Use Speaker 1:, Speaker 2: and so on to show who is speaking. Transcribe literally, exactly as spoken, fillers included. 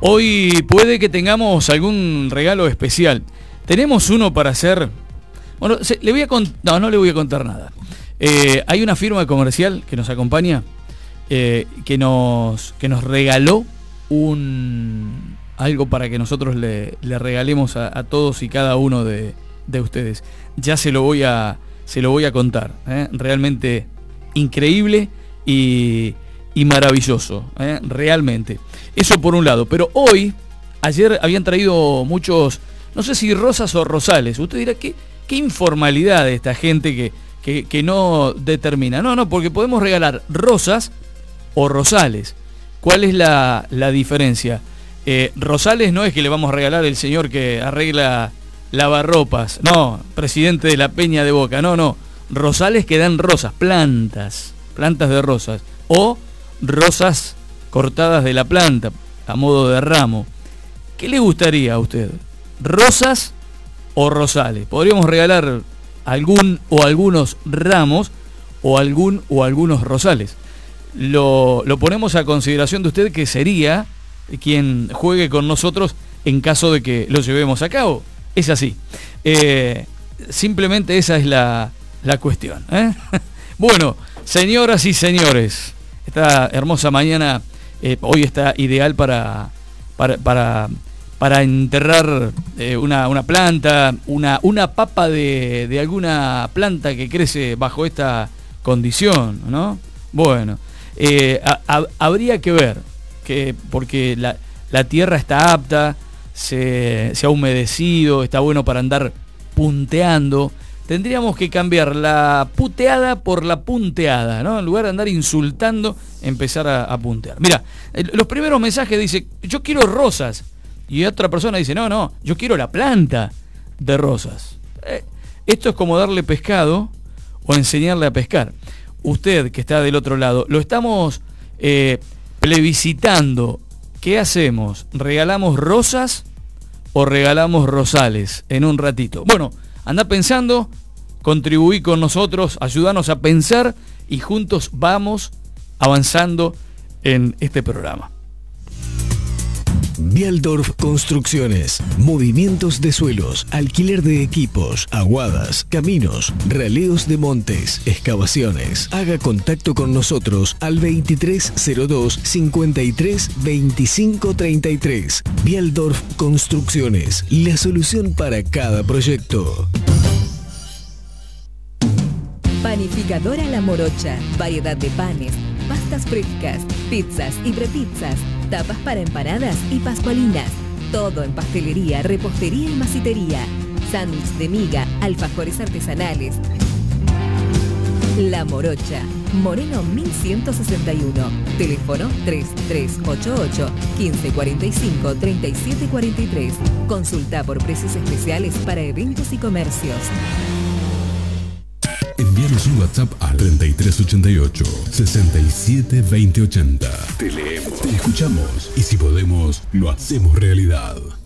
Speaker 1: Hoy puede que tengamos algún regalo especial. Tenemos uno para hacer... Bueno, se, le voy a cont... no, no le voy a contar nada. Eh, hay una firma comercial que nos acompaña, eh, que nos que nos regaló un algo para que nosotros le, le regalemos a, a todos y cada uno de, de ustedes. Ya se lo voy a se lo voy a contar. ¿eh? Realmente increíble y, y maravilloso. ¿eh? Realmente. Eso por un lado. Pero hoy, ayer habían traído muchos, no sé si rosas o rosales. Usted dirá, ¿qué, qué informalidad de esta gente que, que, que no determina? No, no, porque podemos regalar rosas o rosales. ¿Cuál es la, la diferencia? Eh, rosales no es que le vamos a regalar el señor que arregla lavarropas. No, presidente de la Peña de Boca. No, no. Rosales que dan rosas, plantas, plantas de rosas. O rosas cortadas de la planta, a modo de ramo. ¿Qué le gustaría a usted? ¿Rosas o rosales? Podríamos regalar algún o algunos ramos o algún o algunos rosales. Lo, lo ponemos a consideración de usted, que sería quien juegue con nosotros en caso de que lo llevemos a cabo. Es así. Eh, simplemente esa es la, la cuestión. ¿eh? Bueno, señoras y señores, esta hermosa mañana... Eh, hoy está ideal para para, para, para enterrar eh, una, una planta, una, una papa de, de alguna planta que crece bajo esta condición, ¿no? Bueno, eh, a, a, habría que ver, que porque la, la tierra está apta, se, se ha humedecido, está bueno para andar punteando. Tendríamos que cambiar la puteada por la punteada, ¿no? En lugar de andar insultando, empezar a, a puntear. Mira, los primeros mensajes dice, yo quiero rosas. Y otra persona dice, no, no, yo quiero la planta de rosas. Eh, esto es como darle pescado o enseñarle a pescar. Usted que está del otro lado, lo estamos eh, plebiscitando. ¿Qué hacemos? ¿Regalamos rosas o regalamos rosales en un ratito? Bueno, anda pensando, contribuí con nosotros, ayúdanos a pensar y juntos vamos avanzando en este programa.
Speaker 2: Bialdorf Construcciones, movimientos de suelos, alquiler de equipos, aguadas, caminos, raleos de montes, excavaciones. Haga contacto con nosotros al veintitrés cero dos, cincuenta y tres, veinticinco treinta y tres. Bialdorf Construcciones, la solución para cada proyecto.
Speaker 3: Panificadora La Morocha, variedad de panes, pastas frescas, pizzas y prepizzas, tapas para empanadas y pascualinas. Todo en pastelería, repostería y masitería. Sándwich de miga, alfajores artesanales. La Morocha, Moreno mil ciento sesenta y uno. Teléfono tres tres ocho ocho, quince cuarenta y cinco, treinta y siete cuarenta y tres. Consulta por precios especiales para eventos y comercios.
Speaker 4: Envíanos un WhatsApp al treinta y tres ochenta y ocho, sesenta y siete veinte ochenta. Te leemos, te escuchamos y si podemos, lo hacemos realidad.